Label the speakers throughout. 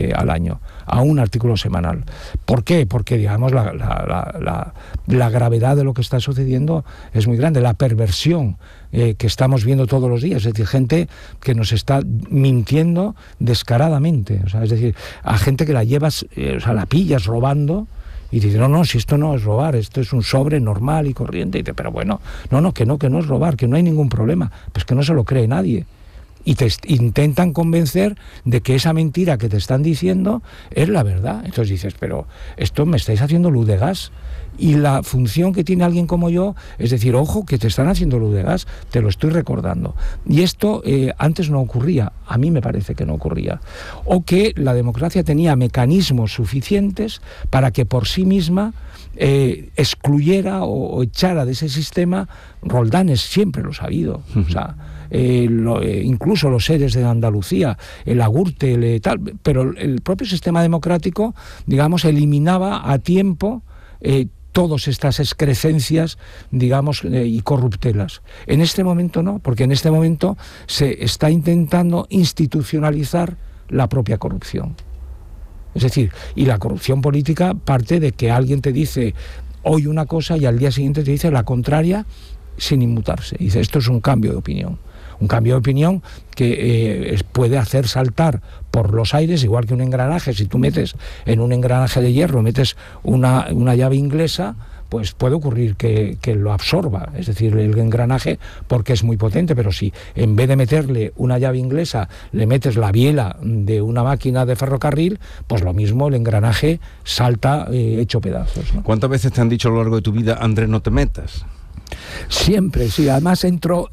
Speaker 1: al año, a un artículo semanal. ¿Por qué? Porque, digamos, la gravedad de lo que está sucediendo es muy grande, la perversión que estamos viendo todos los días, es decir, gente que nos está mintiendo descaradamente, o sea, es decir, a gente que la llevas, la pillas robando, y dice, no, si esto no es robar, esto es un sobre normal y corriente. Y dice, pero bueno, que no es robar, que no hay ningún problema. Pues que no se lo cree nadie. Y te intentan convencer de que esa mentira que te están diciendo es la verdad. Entonces dices, pero esto me estáis haciendo luz de gas. Y la función que tiene alguien como yo es decir, ojo, que te están haciendo luz de gas, te lo estoy recordando. Y esto antes no ocurría, a mí me parece que no ocurría. O que la democracia tenía mecanismos suficientes para que por sí misma excluyera o echara de ese sistema roldanes, siempre lo ha habido. O sea, incluso los seres de Andalucía, el Agurte, tal, pero el propio sistema democrático, digamos, eliminaba a tiempo todas estas excrecencias, digamos, y corruptelas. En este momento no, porque en este momento se está intentando institucionalizar la propia corrupción. Es decir, y la corrupción política parte de que alguien te dice hoy una cosa y al día siguiente te dice la contraria sin inmutarse. Y dice, esto es un cambio de opinión. Un cambio de opinión que puede hacer saltar por los aires, igual que un engranaje. Si tú metes en un engranaje de hierro, metes una llave inglesa, pues puede ocurrir que lo absorba, es decir, el engranaje, porque es muy potente, pero si en vez de meterle una llave inglesa, le metes la biela de una máquina de ferrocarril, pues lo mismo, el engranaje salta hecho pedazos, ¿no?
Speaker 2: ¿Cuántas veces te han dicho a lo largo de tu vida, Andrés, no te metas?
Speaker 1: Siempre, sí, además entro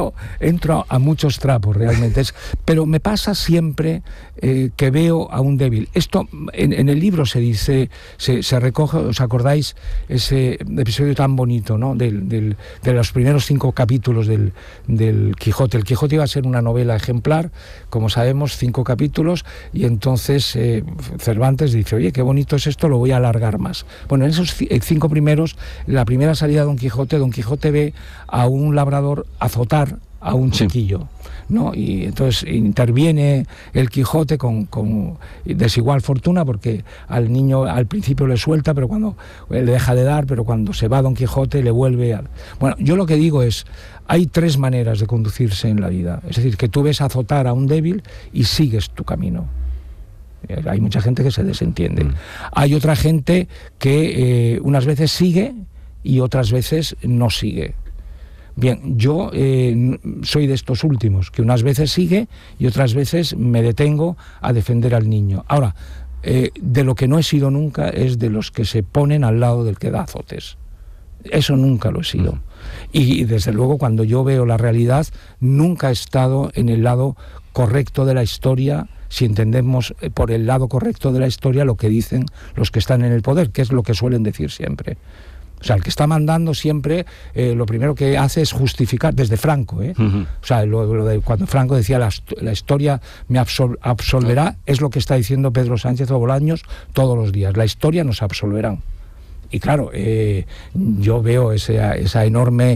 Speaker 1: a muchos trapos realmente, pero me pasa siempre que veo a un débil. Esto en el libro se dice, se recoge, ¿os acordáis? Ese episodio tan bonito, ¿no? De los primeros 5 capítulos del Quijote. El Quijote iba a ser una novela ejemplar, como sabemos, 5 capítulos, y entonces Cervantes dice, oye, qué bonito es esto, lo voy a alargar más. Bueno, en esos 5 primeros, la primera salida de Don Quijote ve a un labrador azotar a un chiquillo, ¿no? Y entonces interviene el Quijote con desigual fortuna, porque al niño al principio le suelta, pero cuando le deja de dar, pero cuando se va Don Quijote le vuelve a... Bueno, yo lo que digo es, hay 3 maneras de conducirse en la vida, es decir, que tú ves azotar a un débil y sigues tu camino. Hay mucha gente que se desentiende. Hay otra gente que unas veces sigue y otras veces no sigue. Bien, yo soy de estos últimos, que unas veces sigue y otras veces me detengo a defender al niño. Ahora, de lo que no he sido nunca es de los que se ponen al lado del que da azotes. Eso nunca lo he sido. Y desde luego, cuando yo veo la realidad, nunca he estado en el lado correcto de la historia, si entendemos por el lado correcto de la historia lo que dicen los que están en el poder, que es lo que suelen decir siempre. O sea, el que está mandando siempre, lo primero que hace es justificar, desde Franco, O sea, lo de cuando Franco decía la historia me absolverá, es lo que está diciendo Pedro Sánchez o Bolaños todos los días. La historia nos absolverá. Y claro, yo veo esa enorme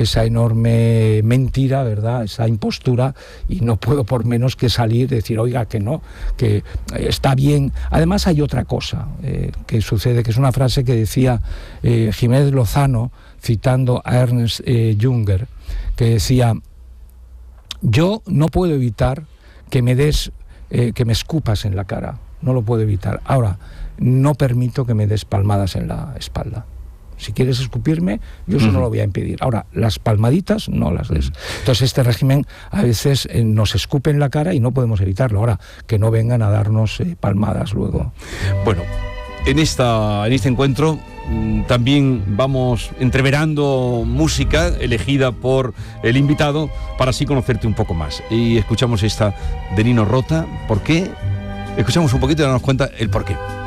Speaker 1: mentira, ¿verdad? Esa impostura, y no puedo por menos que salir y decir, oiga, que no, que está bien. Además hay otra cosa que sucede, que es una frase que decía Jiménez Lozano, citando a Ernst Jünger, que decía, yo no puedo evitar que me escupas en la cara, no lo puedo evitar. Ahora, no permito que me des palmadas en la espalda. Si quieres escupirme, yo eso no lo voy a impedir. Ahora, las palmaditas no las des. Entonces, este régimen a veces nos escupe en la cara y no podemos evitarlo. Ahora, que no vengan a darnos palmadas luego.
Speaker 2: Bueno, en este encuentro también vamos entreverando música elegida por el invitado para así conocerte un poco más. Y escuchamos esta de Nino Rota. ¿Por qué? Escuchamos un poquito y darnos cuenta el por qué.